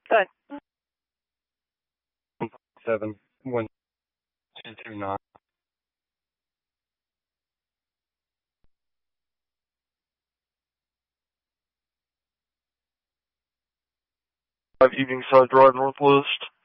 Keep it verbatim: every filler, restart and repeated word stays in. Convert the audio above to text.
Good. Seven one two two nine. Five Evening Side Drive Northwest.